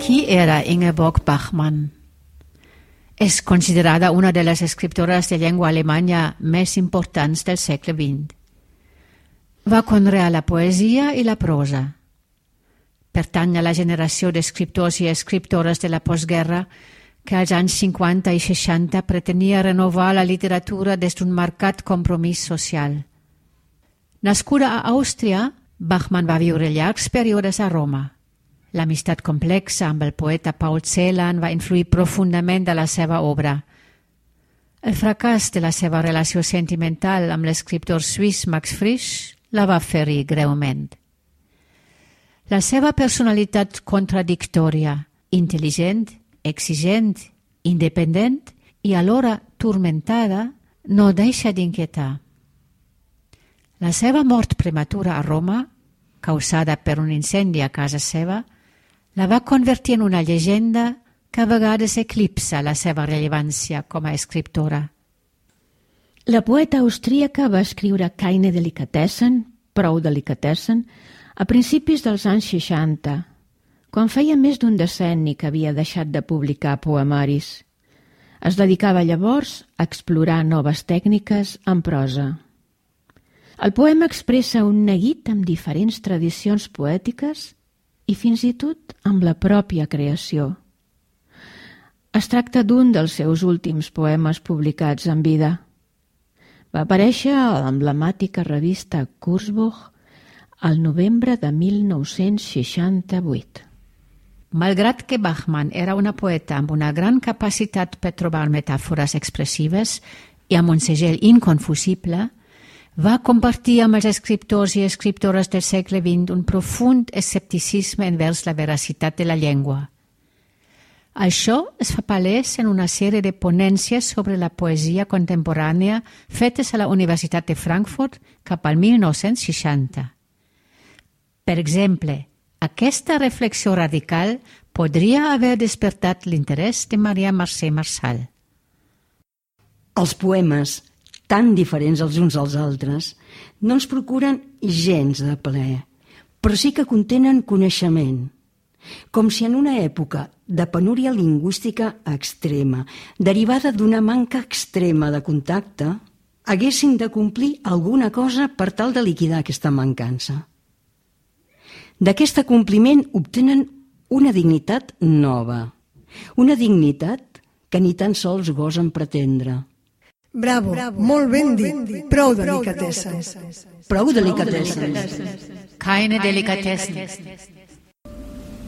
Qui era Ingeborg Bachmann? És considerada una de les escriptores de llengua alemanya més importants del segle XX. Va conrear la poesia i la prosa. Pertany a la generació d'escriptors i escriptores de la postguerra que als anys 50 i 60 pretenia renovar la literatura des d'un marcat compromís social. Nascuda a Àustria, Bachmann va viure llargs períodes a Roma. L'amistat complexa amb el poeta Paul Celan va influir profundament a la seva obra. El fracàs de la seva relació sentimental amb l'escriptor suís Max Frisch la va ferir greument. La seva personalitat contradictòria, intel·ligent, exigent, independent i alhora turmentada, no deixa d'inquietar. La seva mort prematura a Roma, causada per un incendi a casa seva, la va convertir en una llegenda que a vegades eclipsa la seva rellevància com a escriptora. La poeta austríaca va escriure Keine Delikatessen, Prou Delicatessen, a principis dels anys 60, quan feia més d'un decenni que havia deixat de publicar poemaris. Es dedicava llavors a explorar noves tècniques en prosa. El poema expressa un neguit amb diferents tradicions poètiques i fins i tot amb la pròpia creació. Es tracta d'un dels seus últims poemes publicats en vida. Va aparèixer a l'emblemàtica revista Kurzbuch al novembre de 1968. Malgrat que Bachmann era una poeta amb una gran capacitat per trobar metàfores expressives i amb un segell inconfusible, va compartir amb els escriptors i escriptores del segle XX un profund escepticisme envers la veracitat de la llengua. Això es fa palès en una sèrie de ponències sobre la poesia contemporània fetes a la Universitat de Frankfurt cap al 1960. Per exemple, aquesta reflexió radical podria haver despertat l'interès de Maria Mercè Marçal. Els poemes, tan diferents els uns als altres, no ens procuren gens de plaer, però sí que contenen coneixement. Com si en una època de penúria lingüística extrema, derivada d'una manca extrema de contacte, haguessin de complir alguna cosa per tal de liquidar aquesta mancança. D'aquest acompliment obtenen una dignitat nova, una dignitat que ni tan sols gosen pretendre. Bravo, molt ben dit. Prou delicatessen. Prou delicatessen. Keine Delikatessen.